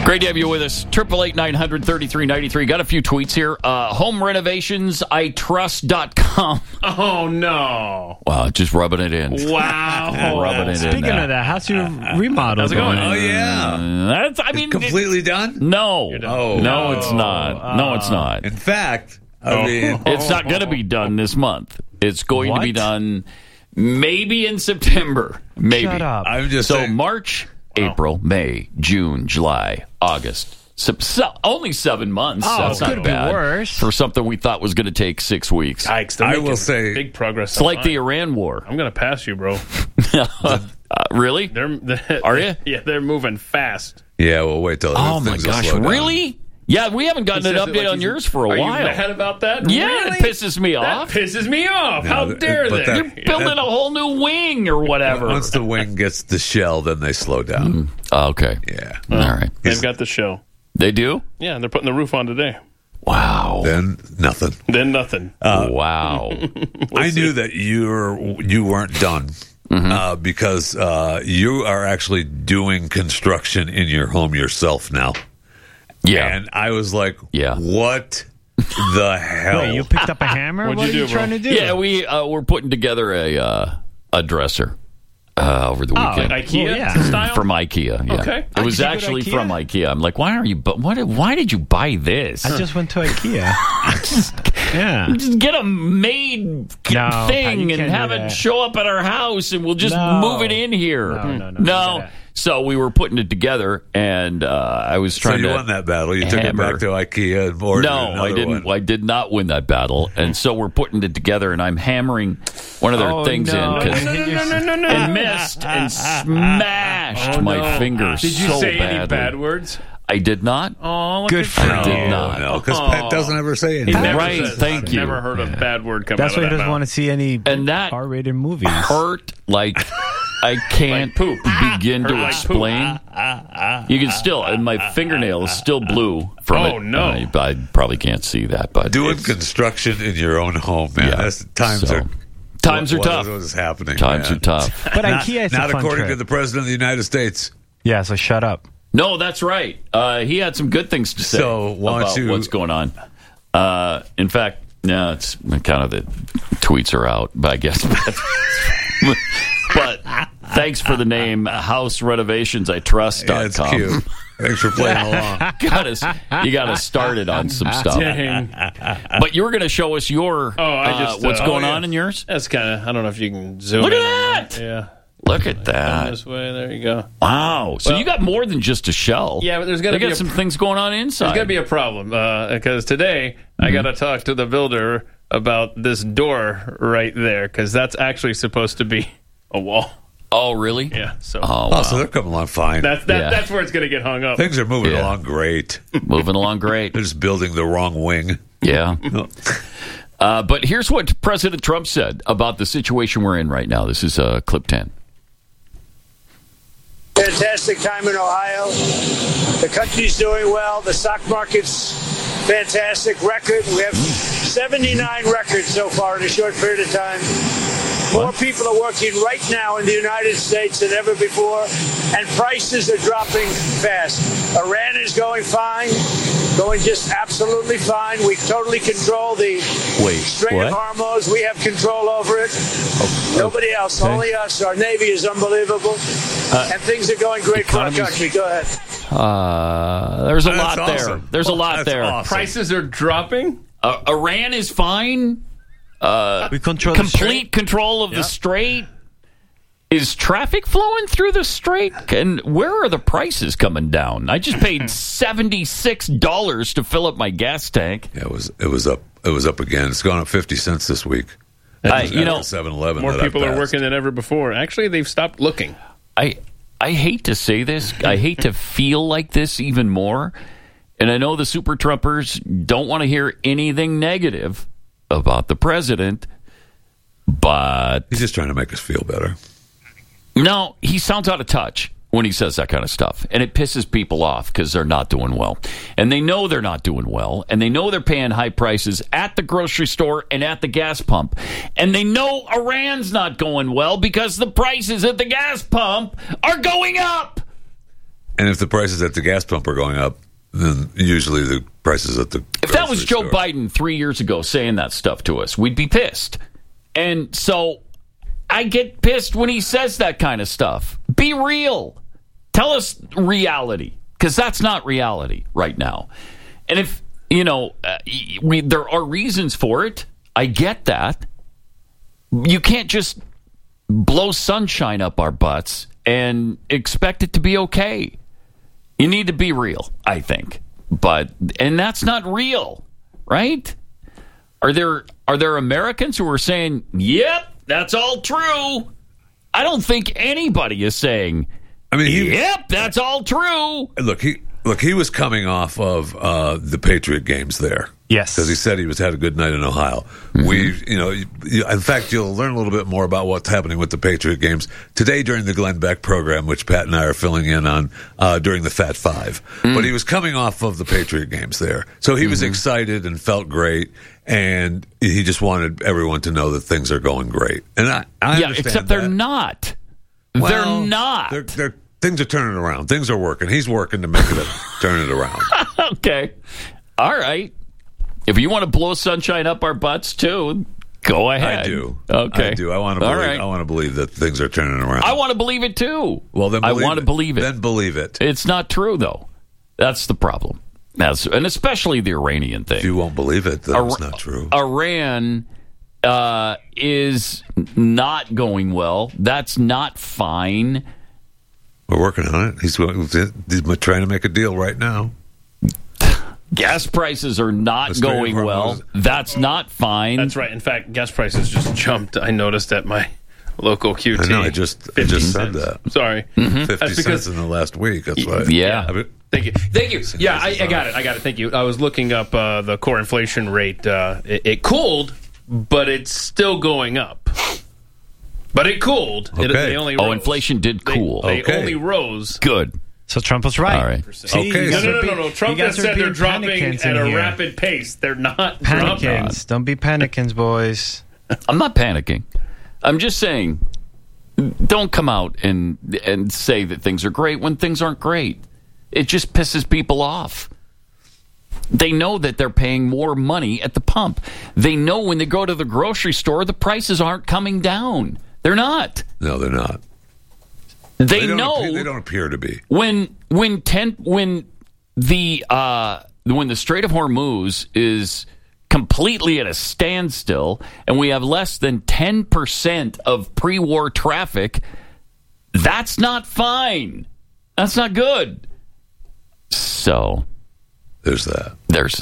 Great to have you with us. 888-900-3393. Got a few tweets here. Home renovations, itrust.com. Oh, no. Wow, just rubbing it in. Wow. Rubbing it in. Speaking of that, how's your remodel How's it going? going? Oh, yeah. Completely done? No. Oh. No, it's not. No, it's not. In fact, I mean, It's not going to be done this month. It's going to be What? done maybe in September. Maybe. Shut up. I'm just So saying. March, April, May, June, July, August. Only 7 months. Oh, That's not could be bad worse. for something we thought was going to take 6 weeks. Yikes, they're I making will say- big progress. It's like the Iran war. I'm going to pass you, bro. Really? Are you? Yeah, they're moving fast. Yeah, we'll wait till Oh my things will gosh! slow down. Really? Yeah, we haven't gotten an update on yours for a Are while. you mad about that? Yeah, Really? it pisses me That off. pisses me off. How No, dare but they? that- You're building a whole new wing or whatever. Once the wing gets the shell, then they slow down. Okay. Yeah. All right. They've got the show. They do? Yeah, they're putting the roof on today. Wow. Then nothing. Then nothing. Wow. I knew that you weren't done because you are actually doing construction in your home yourself now. Yeah. And I was like, Yeah. what the hell? Wait, you picked up a hammer? What'd What you are you do, bro? trying to do? Yeah, we're putting together a dresser over the weekend. IKEA Well, yeah. style? From IKEA, yeah. Okay. It was Did you go to actually IKEA? from IKEA. I'm like, why did you buy this? I just went to IKEA. Yeah. Just get a made No, thing Pat, you and can't have do it that. show up at our house, and we'll just No. move it in here. No, don't do that. So we were putting it together, and I was So trying you to won that battle. You took it hammer. back to IKEA and ordered No, another I didn't. one. I did not win that battle, and so we're putting it together, and I'm hammering one of their Oh, things no. in 'cause- No, no, no, and missed and smashed my finger Did you so say badly. any bad words? I did not. Oh, Good for I you. did not. No, because Pat doesn't ever say anything. Never Right, says- thank I've you. Never heard a bad word come That's out why he of that doesn't mouth. want to see any And that R-rated movies. hurt like I can't Like poop. begin Hurt to like explain. You can still, and my fingernail is still blue from it. Oh, no. I probably can't see that, but Doing it's- construction in your own home, man. Yeah. Times So, are times are what tough. What is happening? Times man. are tough. But Not, IKEA is not a fun according trip. to the president of the United States. Yeah, so shut up. No, that's right. He had some good things to say So, why don't about you- what's going on. In fact, no, it's kind of the tweets are out, but I guess. But thanks for the name, House Renovations I Trust.com. Yeah, it's cute. Thanks for playing along. You got us started on some stuff. Dang. But you were going to show us your what's going on in yours. That's kind of, I don't know if you can zoom Look in at on that. Yeah. Look at that! This way, there you go. Wow. So Well- you got more than just a shell. Yeah, but there's gotta They be got a- some things going on inside. There's got to be a problem because today I got to talk to the builder about this door right there because that's actually supposed to be a wall. Oh, really? Yeah, so Oh, Oh, wow. so they're coming along fine. that's where it's going to get hung up. Things are moving Yeah. along great. Moving along great. They're just building the wrong wing. Yeah. But here's what President Trump said about the situation we're in right now. This is clip 10. Fantastic time in Ohio. The country's doing well. The stock market's fantastic record. We have 79 records so far in a short period of time. More people are working right now in the United States than ever before, and prices are dropping fast. Iran is going fine, going just absolutely fine. We totally control the Strait of Hormuz. We have control over it. Nobody else, only us. Our Navy is unbelievable, and things are going great for our country. Go ahead. There's a That's lot there. awesome. There's a lot That's there. awesome. Prices are dropping. Iran is fine. We control the Complete strait. control of the strait. Is traffic flowing through the strait? And where are the prices coming down? I just paid $76 to fill up my gas tank. Yeah, it was up again. It's gone up 50 cents this week. You At know, 7-Eleven. More that I people are passed. working than ever before. Actually, they've stopped looking. I hate to say this. I hate to feel like this even more. And I know the Super Trumpers don't want to hear anything negative about the president, but He's just trying to make us feel better. no, he sounds out of touch when he says that kind of stuff. And it pisses people off because they're not doing well. And they know they're not doing well. And they know they're paying high prices at the grocery store and at the gas pump. And they know Iran's not going well because the prices at the gas pump are going up. And if the prices at the gas pump are going up, then usually the prices at the If that was Joe grocery store- Biden 3 years ago saying that stuff to us, we'd be pissed. And so I get pissed when he says that kind of stuff. Be real. Tell us reality, because that's not reality right now. And if, there are reasons for it, I get that. You can't just blow sunshine up our butts and expect it to be okay. You need to be real, I think. And that's not real, right? Are there Americans who are saying, yep, that's all true? I don't think anybody is saying, yep, that's all true. Look, he was coming off of the Patriot games there. Yes. Because he said he had a good night in Ohio. In fact, you'll learn a little bit more about what's happening with the Patriot games today during the Glenn Beck program, which Pat and I are filling in on during the Fat Five. But he was coming off of the Patriot games there. So he was excited and felt great, and he just wanted everyone to know that things are going great. And I understand except that. they're not. Well, they're not. Things are turning around. Things are working. He's working to make it turn it around. Okay. All right. If you want to blow sunshine up our butts too, go ahead. I do. Okay. I do. I want to believe. Right. I want to believe that things are turning around. I want to believe it too. Well, then I want to believe it. Then believe it. It's not true though. That's the problem. And especially the Iranian thing. If you won't believe it, then it's not true. Iran is not going well. That's not fine. We're working on it. He's trying to make a deal right now. Gas prices are not going well. That's not fine. That's right. In fact, gas prices just jumped. I noticed at my local QT. I know. I just said that. Sorry. 50 cents in the last week. That's right. Yeah. Thank you. Yeah, I got it. Thank you. I was looking up the core inflation rate. It cooled, but it's still going up. But it cooled. Okay. They only rose. Inflation did cool. They only rose. Good. So Trump was right. All right. See, Okay. No. Trump has said they're dropping at a rapid pace. They're not dropping. Panikins. Don't be panikins, boys. I'm not panicking. I'm just saying, don't come out and say that things are great when things aren't great. It just pisses people off. They know that they're paying more money at the pump. They know when they go to the grocery store, the prices aren't coming down. They're not. No, they're not. They know. They don't appear to be. When the Strait of Hormuz is completely at a standstill and we have less than 10% of pre-war traffic, that's not fine. That's not good. So there's that.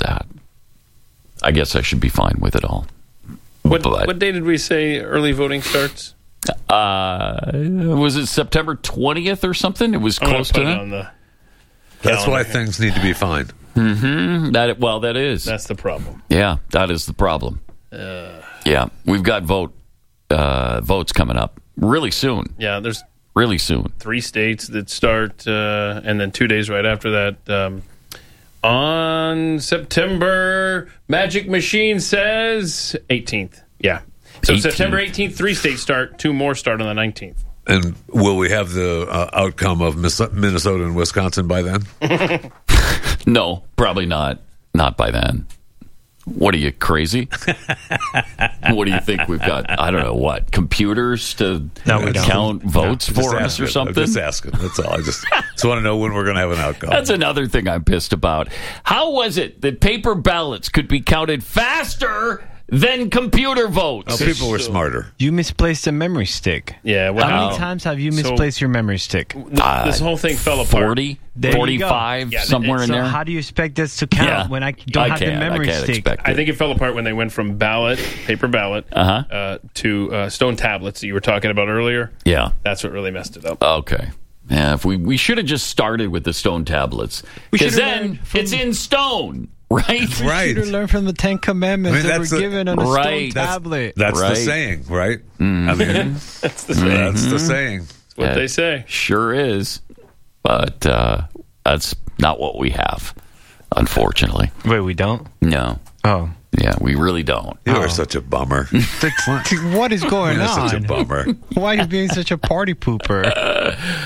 I guess I should be fine with it all. What day did we say early voting starts? Was it September 20th or something? It was close to that. That's why things need to be fine. Mm-hmm. That is. That's the problem. Yeah, that is the problem. Yeah, we've got votes coming up really soon. Yeah, there's really soon. 3 states that start, and then 2 days right after that. On September, Magic Machine says 18th. Yeah. So 18th. September 18th, 3 states start. 2 more start on the 19th. And will we have the outcome of Minnesota and Wisconsin by then? No, probably not. Not by then. What are you, crazy? What do you think we've got? I don't know, what? Computers to count votes for us or something? I'm just asking. That's all. I just want to know when we're going to have an outcome. That's another thing I'm pissed about. How was it that paper ballots could be counted faster than computer votes? Oh, people were smarter. You misplaced a memory stick. Yeah. How many times have you misplaced your memory stick? This whole thing fell apart. 40, 45, somewhere in there. So how do you expect this to count when I don't have the memory stick? I think it fell apart when they went from paper ballot, to stone tablets that you were talking about earlier. Yeah. That's what really messed it up. Okay. Yeah, if we should have just started with the stone tablets. Because then it's in stone. Right? We should have learned from the 10 Commandments that were given on a stone tablet. That's the saying, right? Mm-hmm. I mean, that's the saying. That's the saying. That's what they say. Sure is. But that's not what we have, unfortunately. Wait, we don't? No. Oh. Yeah, we really don't. You are such a bummer. What is going on? Such a bummer. Why are you being such a party pooper?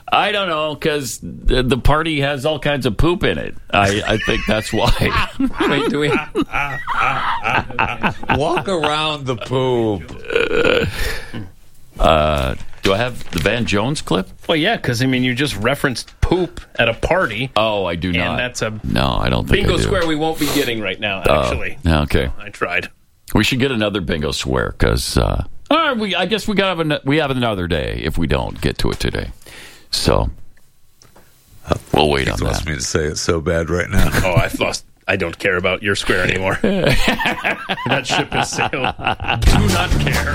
I don't know, because the party has all kinds of poop in it. I think that's why. Wait, do we? Walk around the poop. Do I have the Van Jones clip? Well, yeah, because, you just referenced poop at a party. Oh, I do not. And that's a no, I don't think bingo I do. square we won't be getting right now, actually. Okay. I tried. We should get another bingo square, because I guess we have another day if we don't get to it today. So we'll wait on that. Wants me to say it so bad right now. Oh, I've lost. I don't care about your square anymore. That ship has sailed. Do not care.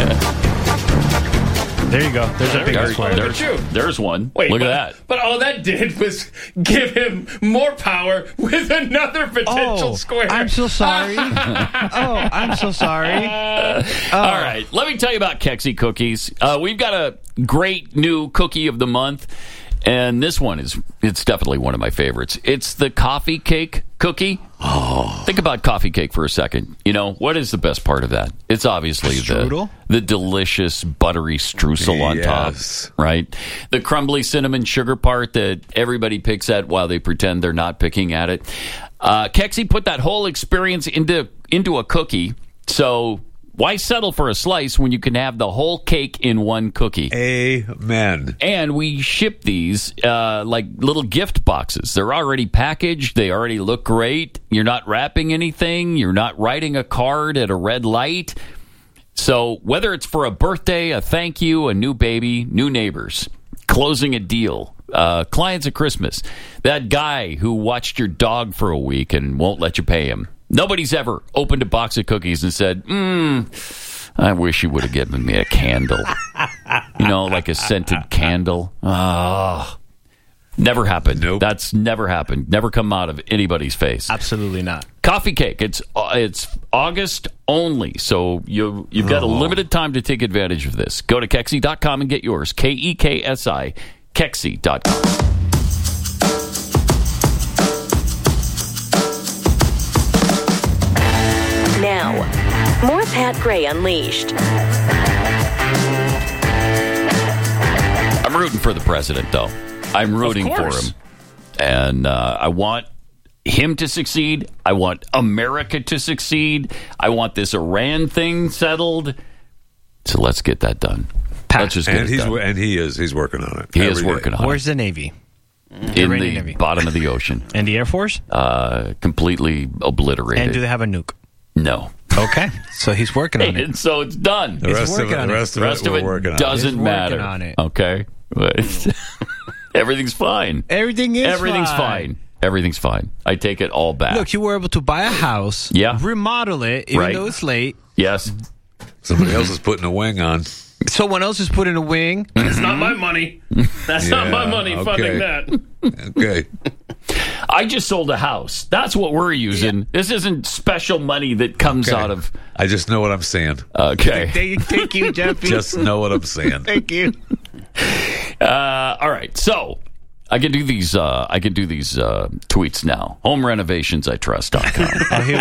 There you go. There's a bingo square. There's one. Wait, look at that. But all that did was give him more power with another potential square. I'm so sorry. I'm so sorry. All right. Let me tell you about Kexi cookies. We've got a great new cookie of the month. And this one it's definitely one of my favorites. It's the coffee cake cookie. Oh. Think about coffee cake for a second. What is the best part of that? It's obviously the delicious buttery streusel on top, right? The crumbly cinnamon sugar part that everybody picks at while they pretend they're not picking at it. Kexi put that whole experience into a cookie. So why settle for a slice when you can have the whole cake in one cookie? Amen. And we ship these like little gift boxes. They're already packaged. They already look great. You're not wrapping anything. You're not writing a card at a red light. So whether it's for a birthday, a thank you, a new baby, new neighbors, closing a deal, clients at Christmas, that guy who watched your dog for a week and won't let you pay him. Nobody's ever opened a box of cookies and said, I wish you would have given me a candle. Like a scented candle. Never happened. Nope. That's never happened. Never come out of anybody's face. Absolutely not. Coffee cake. It's August only, so you've got a limited time to take advantage of this. Go to Kexi.com and get yours. KEKSI. Kexi.com. Now, more Pat Gray Unleashed. I'm rooting for the president, though. I'm rooting for him. And I want him to succeed. I want America to succeed. I want this Iran thing settled. So let's get that done. Let's just get it done. And he's working on it. He is working on it. Where's the Navy? In the Navy. Bottom of the ocean. And the Air Force? Completely obliterated. And do they have a nuke? No. Okay. So he's working on it. And so it's done. The rest of it doesn't matter. On it. Okay. Everything's fine. Everything's fine. Everything's fine. I take it all back. Look, you were able to buy a house, remodel it, even though it's late. Yes. Somebody else is putting a wing on. Someone else is putting a wing. It's not my money. That's not my money funding that. Okay. I just sold a house. That's what we're using. Yeah. This isn't special money that comes out of... I just know what I'm saying. Okay. Thank you, Jeffy. Just know what I'm saying. Thank you. All right. So I can do these tweets now. HomeRenovationsITrust.com. Oh, here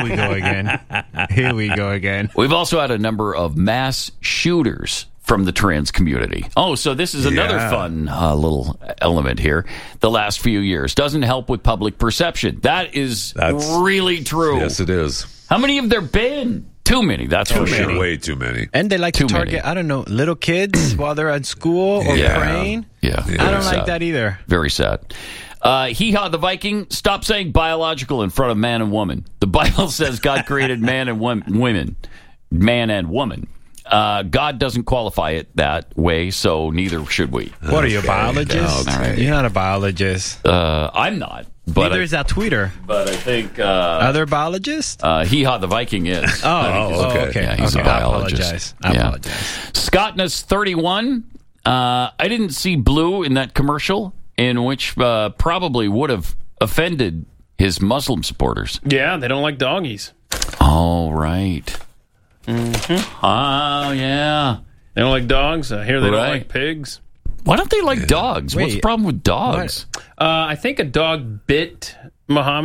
we go again. We've also had a number of mass shooters from the trans community. Oh, so this is another fun little element here. The last few years doesn't help with public perception. That's really true. Yes, it is. How many have there been? Too many. That's for sure. Way too many. And they like to target, I don't know, little kids while they're at school or praying. Yeah. I don't like that either. Very sad. Hee-haw the Viking, stop saying biological in front of man and woman. The Bible says God created man and women. Man and woman. God doesn't qualify it that way, so neither should we. What are you, a biologist? Right. You're not a biologist. I'm not. But neither is that tweeter. But I think... Other biologists? Hee-haw the Viking is. Okay. Yeah, he's a biologist. I apologize. Scottness31, I didn't see blue in that commercial, in which probably would have offended his Muslim supporters. Yeah, they don't like doggies. All right. Mm-hmm. Oh, yeah. They don't like dogs. I hear they don't like pigs. Why don't they like dogs? What's the problem with dogs? I think a dog bit Muhammad.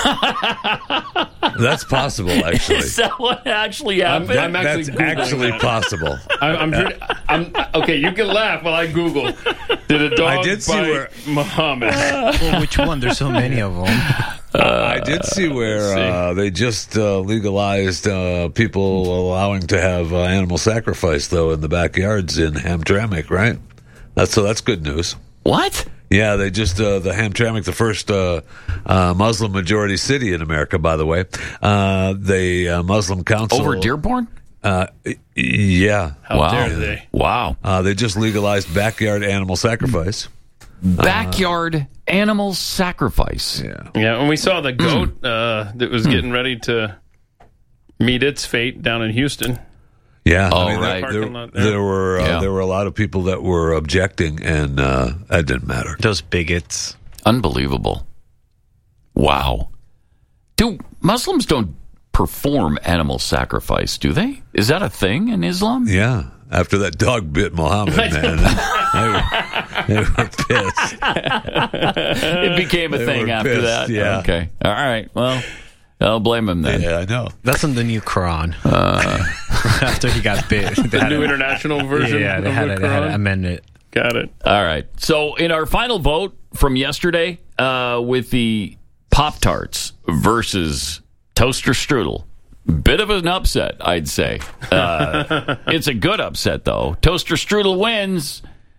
That's possible, actually. Is that what actually happened? That's actually possible. Okay, you can laugh while I Google. Did a dog bite Muhammad? Well, which one? There's so many of them. I did see where they just legalized people allowing to have animal sacrifice, though, in the backyards in Hamtramck, right? That's good news. What? Yeah, they just the Hamtramck, the first Muslim majority city in America, by the way. The Muslim Council over Dearborn. Yeah. How dare they? Wow. They just legalized backyard animal sacrifice. Backyard animal sacrifice. Yeah. Yeah. When we saw the goat that was getting ready to meet its fate down in Houston. Yeah, right. There were a lot of people that were objecting, and that didn't matter. Those bigots. Unbelievable. Wow. Muslims don't perform animal sacrifice, do they? Is that a thing in Islam? Yeah. After that dog bit Muhammad, man, they were pissed. It became a thing after that. Yeah. Okay. All right. Well, I'll blame him then. Yeah, I know. That's in the new Quran. After he got bit. The new international version they had to amend it. Got it. All right. So in our final vote from yesterday with the Pop-Tarts versus Toaster Strudel, bit of an upset, I'd say. It's a good upset, though. Toaster Strudel wins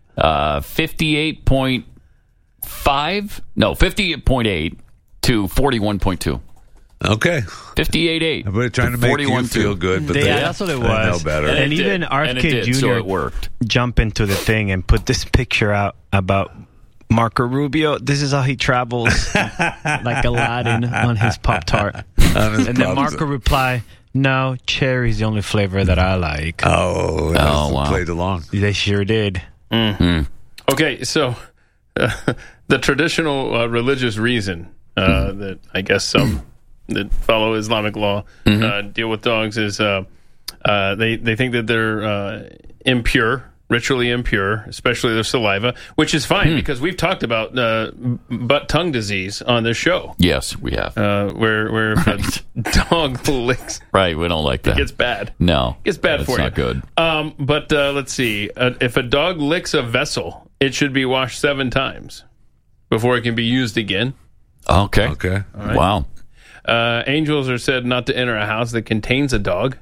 58.8 to 41.2. Okay. 58.8. Everybody trying to make you feel good, but that's what it was. Know better. And even RFK Jr. So it worked. Jump into the thing and put this picture out about Marco Rubio. This is how he travels like Aladdin on his Pop-Tart. And then Marco replied, "No, cherry's the only flavor that I like." Oh, wow. Played along. They sure did. Mm-hmm. Okay, so the traditional religious reason that I guess some that follow Islamic law deal with dogs is they think that they're impure, ritually impure, especially their saliva, which is fine because we've talked about butt-tongue disease on this show. Yes, we have. Where if a dog licks... Right, we don't like that. It gets bad. No. It gets bad for you. It's not good. But let's see. If a dog licks a vessel, it should be washed 7 times before it can be used again. Okay. Right. Wow. Angels are said not to enter a house that contains a dog.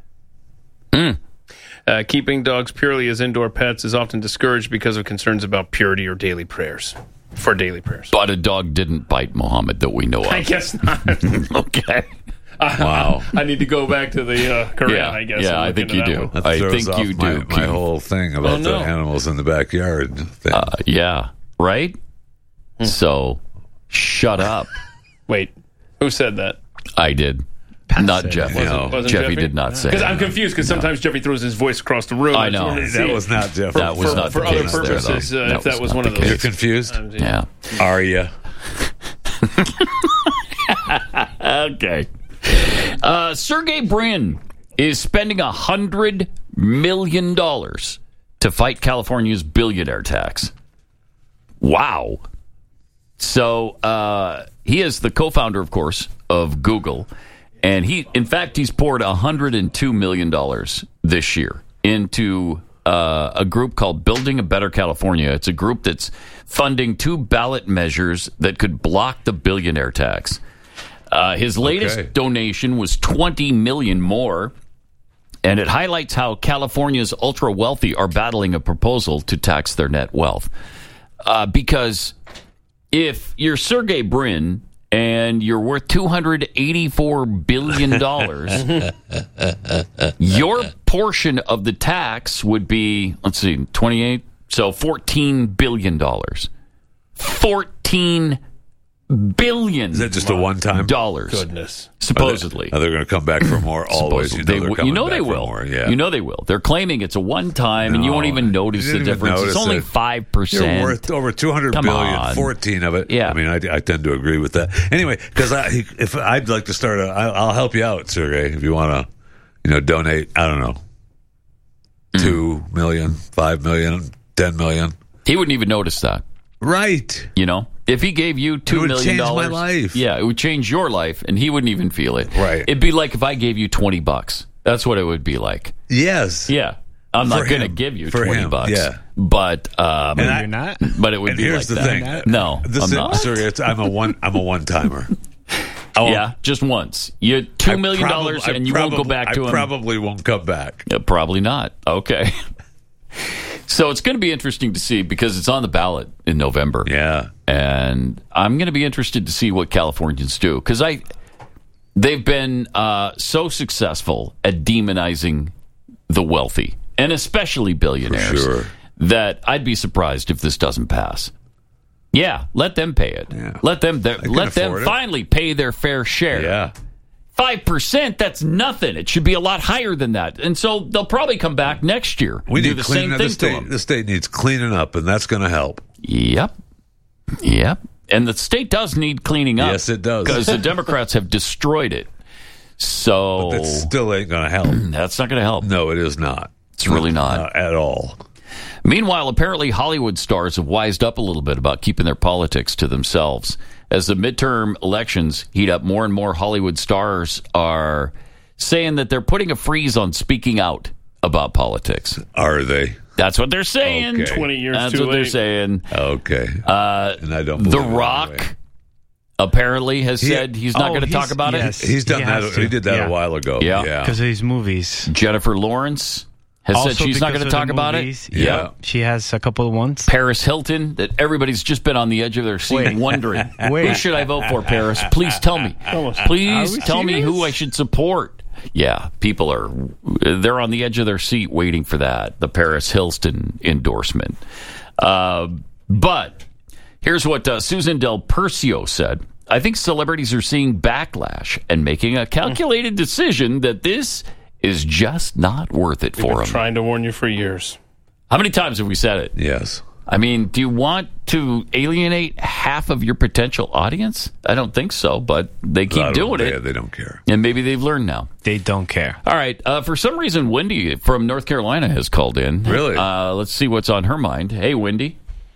Keeping dogs purely as indoor pets is often discouraged because of concerns about purity or daily prayers. But a dog didn't bite Muhammad that we know of. I guess not. Okay. Wow. I need to go back to the Quran, I guess. Yeah, I think you do. That I throws think off you do. My whole thing about the animals in the backyard thing. Yeah, right? So, shut up. Wait, who said that? I did. Not Jeff. Wasn't Jeffy did not say. Because I'm confused because sometimes Jeffy throws his voice across the room. I know. That was not Jeff. That was not for other purposes. There, if that was one of those. You're confused? Yeah. Are you? Okay. Sergey Brin is spending $100 million to fight California's billionaire tax. Wow. So he is the co-founder, of course, of Google. And he's poured $102 million this year into a group called Building a Better California. It's a group that's funding 2 ballot measures that could block the billionaire tax. His latest donation was $20 million more, and it highlights how California's ultra wealthy are battling a proposal to tax their net wealth. Because if you're Sergey Brin and you're worth $284 billion, your portion of the tax would be, 28, so $14 billion. $14 billion. Is that just a one-time? Goodness. Supposedly. They're going to come back for more always. They will. More, yeah. You know they will. They're claiming it's a one-time, and you won't even notice the difference. It's only 5%. You're worth over $200 billion, 14 of it. Yeah. I mean, I tend to agree with that. Anyway, because if I'd like to start, I'll help you out, Sergey, if you want to, donate. I don't know, 2 million, 5 million, 10 million. He wouldn't even notice that. Right. If he gave you $2 million, change my life. Yeah, it would change your life, and he wouldn't even feel it. Right. It'd be like if I gave you $20. That's what it would be like. Yes. Yeah. I'm not For going to him. give you For $20. him, yeah. But You're not? but it would And be here's like the that. thing. No, I'm not. Sir, I'm a one-timer. Yeah, just once. You $2 million and you won't go back to him. I probably won't come back. Yeah, probably not. Okay. So it's going to be interesting to see because it's on the ballot in November. Yeah. And I'm going to be interested to see what Californians do because they've been so successful at demonizing the wealthy and especially billionaires For sure. that I'd be surprised if this doesn't pass. Yeah, let them pay it. Yeah. Let them afford it. finally pay their fair share. Yeah. 5%, that's nothing. It should be a lot higher than that. And so they'll probably come back next year We and do need the cleaning same up thing the to state. them. The state needs cleaning up, and that's going to help. Yep. And the state does need cleaning up. Yes, it does. Because the Democrats have destroyed it. So That still ain't going to help. that's not going to help. No, it is not. It's really not. At all. Meanwhile, apparently Hollywood stars have wised up a little bit about keeping their politics to themselves. As the midterm elections heat up, more and more Hollywood stars are saying that they're putting a freeze on speaking out about politics. Are they? That's what they're saying. Okay. 20 years That's too what they're late. saying. Okay. And I don't The believe it Rock anyway. apparently has said he's not going to talk about yes. He's done He that. has to. He did that Yeah. a while ago. Yeah. Because of his movies. it. Jennifer Lawrence has said she's not going to talk about it. Yeah. She has a couple of ones. Paris Hilton, that everybody's just been on the edge of their seat Wait. wondering, Wait. who should I vote for, Paris? Please tell me. Please Are we tell me serious? who I should support. Yeah, they're on the edge of their seat waiting for that, the Paris Hilton endorsement. But here's what Susan Del Percio said. I think celebrities are seeing backlash and making a calculated decision that this is just not worth it We've for been them. trying to warn you for years. How many times have we said it? Yes. I mean, do you want to alienate half of your potential audience? I don't think so, but they keep doing it. They don't care. And maybe they've learned now. They don't care. All right. For some reason, Wendy from North Carolina has called in. Really? Let's see what's on her mind. Hey, Wendy.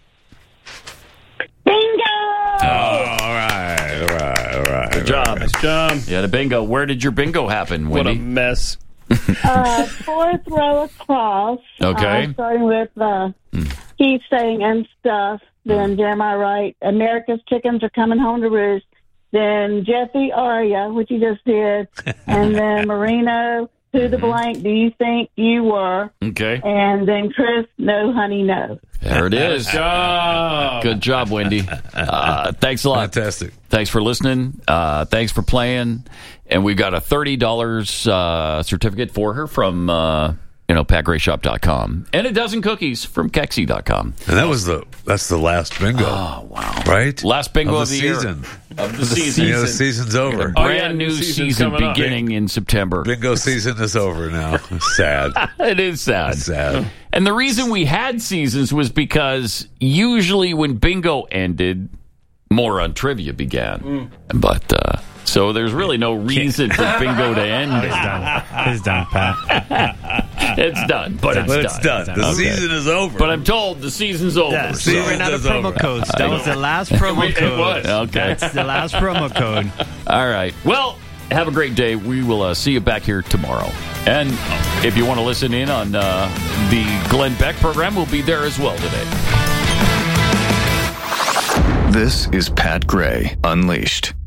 Bingo! All right. Good job. Nice job. Yeah, the bingo. Where did your bingo happen, What a Wendy? mess. Fourth row across. Okay. Starting with Keith saying and stuff. Then Jeremiah Wright, America's chickens are coming home to roost. Then Jeffy Aria, which you just did. And then Marino, who the blank do you think you were? Okay. And then Chris, no, honey, no. There it is. Good job, Wendy. Thanks a lot. Fantastic. Thanks for listening. Thanks for playing. And we've got a $30 certificate for her from PatGrayShop.com. And a dozen cookies from Kexi.com. And that's the last bingo. Oh, wow. Right? Last bingo of the season. year. Of the season. Yeah, the season's over. Brand new season's season coming up. beginning in September. Bingo season is over now. Sad. It is sad. Sad. And the reason we had seasons was because usually when bingo ended, more on trivia began. But so there's really no reason for bingo to end. It's done, Pat. It's done, but It's done. The Okay. season is over. But I'm told the season's over. Yeah, so- we ran out of Season's promo over. codes. That was the last promo It code. was. Okay. That's the last promo code. All right. Well, have a great day. We will see you back here tomorrow. And if you want to listen in on the Glenn Beck program, we'll be there as well today. This is Pat Gray Unleashed.